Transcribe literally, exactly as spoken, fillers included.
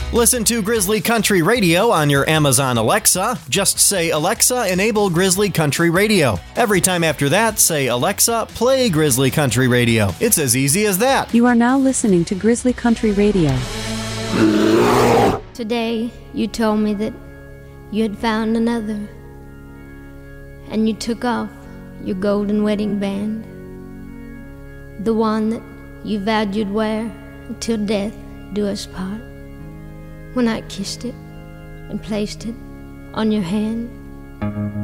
Listen to Grizzly Country Radio on your Amazon Alexa. Just say, Alexa, enable Grizzly Country Radio. Every time after that, say, Alexa, play Grizzly Country Radio. It's as easy as that. You are now listening to Grizzly Country Radio. Today, you told me that you had found another, and you took off your golden wedding band, the one that you vowed you'd wear until death do us part. When I kissed it and placed it on your hand,